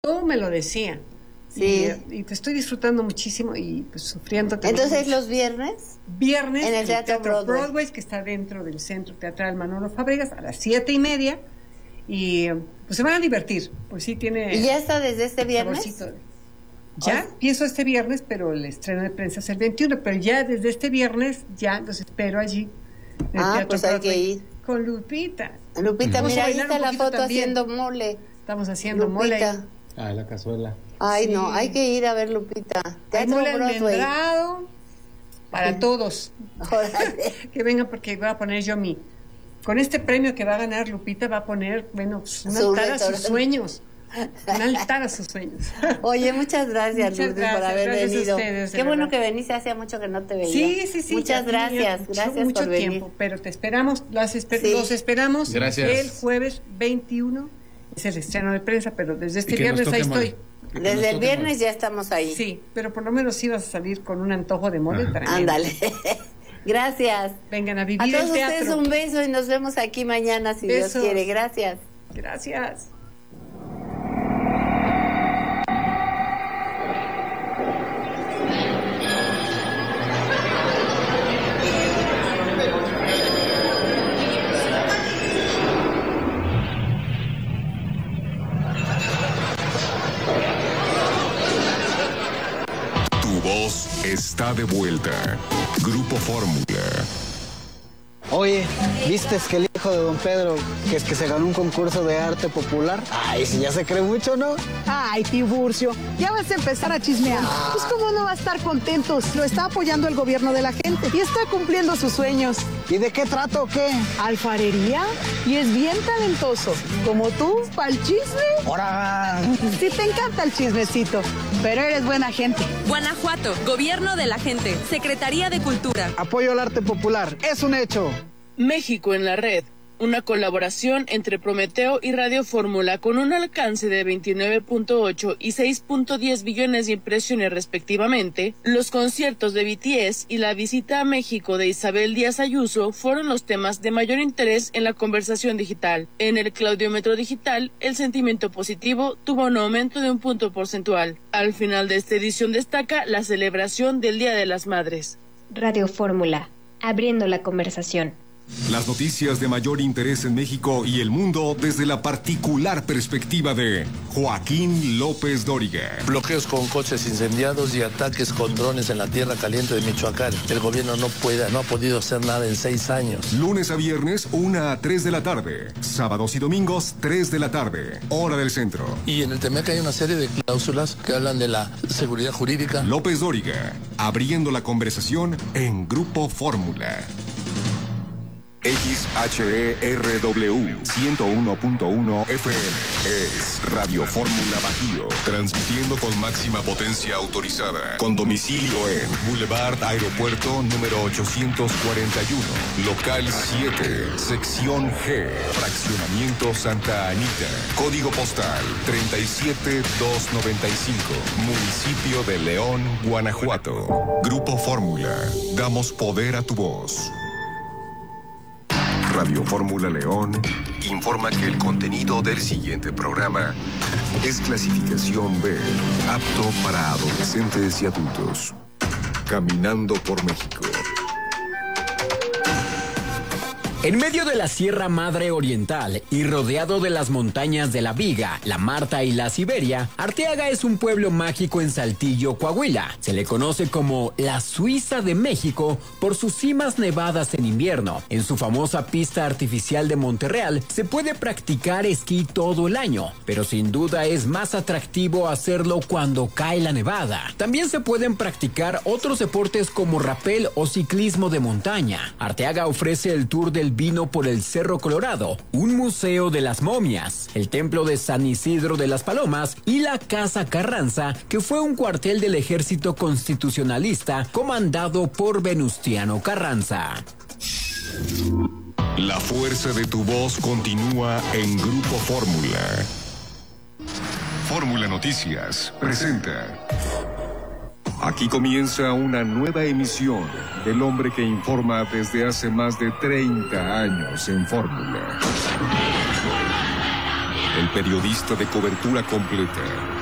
Todo me lo decía. Sí. Y pues estoy disfrutando muchísimo y pues sufriendo también. Entonces, ¿los viernes? Viernes en el Teatro Broadway, que está dentro del Centro Teatral Manolo Fábregas, a las 7:30. Y pues se van a divertir. Pues sí tiene... ¿Y ya está desde este viernes? Ya empiezo este viernes, pero el estreno de prensa es el 21. Pero ya desde este viernes, ya los espero allí. En el Teatro pues Broadway, hay que ir. con Lupita. Lupita, mira, ahí bailar está un la poquito foto también. haciendo mole. Estamos haciendo Lupita. mole ahí. Ah, la cazuela. Ay, Sí. no, hay que ir a ver Lupita. Hay Teatro mole Broadway. almendrado para todos. Órale. Que vengan porque voy a poner yo con este premio que va a ganar Lupita, va a poner, bueno, pues, un Su altar a sus restaurante. sueños. Un altar a sus sueños. Oye, muchas gracias, Muchas Lourdes, por gracias, haber gracias a venido. ustedes, de Qué bueno verdad. que veniste, hacía mucho que no te veía. Sí. Muchas ya tenía gracias, gracias mucho por venir. tiempo, pero te esperamos, los Sí. esperamos. Gracias. El jueves 21 es el estreno de prensa, pero desde este Y que nos viernes ahí toque estoy. mole. Que nos Desde el toque viernes mole. ya estamos ahí. Sí, pero por lo menos ibas a salir con un antojo de mole. Ajá. tremendo. Ándale. Gracias. Vengan a A vivir todos el ustedes teatro. un beso y nos vemos aquí mañana si Besos. Dios quiere. Gracias. Gracias. Tu voz está de vuelta. Grupo Fórmula. Oye, ¿viste que el hijo de don Pedro, que es que se ganó un concurso de arte popular? Ay, si ya se cree mucho, ¿no? Ay, Tiburcio, ya vas a empezar a chismear. Pues cómo no va a estar contento. Lo está apoyando el gobierno de la gente y está cumpliendo sus sueños. ¿Y de qué trato o qué? Alfarería y es bien talentoso. Como tú, pa'l chisme. ¡Ahora! Sí te encanta el chismecito, pero eres buena gente. Guanajuato, Gobierno de la Gente, Secretaría de Cultura. Apoyo al arte popular, es un hecho. México en la red, una colaboración entre Prometeo y Radio Fórmula con un alcance de 29.8 y 6.10 billones de impresiones respectivamente. Los conciertos de BTS y la visita a México de Isabel Díaz Ayuso fueron los temas de mayor interés en la conversación digital. En el Claudiómetro digital, el sentimiento positivo tuvo un aumento de un punto porcentual. Al final de esta edición destaca la celebración del Día de las Madres. Radio Fórmula, abriendo la conversación. Las noticias de mayor interés en México y el mundo desde la particular perspectiva de Joaquín López Dóriga. Bloqueos con coches incendiados y ataques con drones en la tierra caliente de Michoacán. El gobierno no ha podido hacer nada en 6 años. Lunes a viernes, 1 a 3 de la tarde. Sábados y domingos, 3 de la tarde. Hora del centro. Y en el TEMEC hay una serie de cláusulas que hablan de la seguridad jurídica. López Dóriga, abriendo la conversación en Grupo Fórmula. XHERW 101.1 FM es Radio Fórmula Bajío, transmitiendo con máxima potencia autorizada, con domicilio en Boulevard Aeropuerto número 841, local 7, sección G, fraccionamiento Santa Anita, código postal 37295, municipio de León, Guanajuato. Grupo Fórmula, damos poder a tu voz. Radio Fórmula León informa que el contenido del siguiente programa es clasificación B, apto para adolescentes y adultos. Caminando por México. En medio de la Sierra Madre Oriental y rodeado de las montañas de la Viga, la Marta y la Siberia, Arteaga es un pueblo mágico en Saltillo, Coahuila. Se le conoce como la Suiza de México por sus cimas nevadas en invierno. En su famosa pista artificial de Monterreal se puede practicar esquí todo el año, pero sin duda es más atractivo hacerlo cuando cae la nevada. También se pueden practicar otros deportes como rapel o ciclismo de montaña. Arteaga ofrece el tour del vino por el Cerro Colorado, un museo de las momias, el templo de San Isidro de las Palomas y la Casa Carranza, que fue un cuartel del ejército constitucionalista comandado por Venustiano Carranza. La fuerza de tu voz continúa en Grupo Fórmula. Fórmula Noticias presenta. Aquí comienza una nueva emisión del hombre que informa desde hace más de 30 años en Fórmula. el periodista de cobertura completa,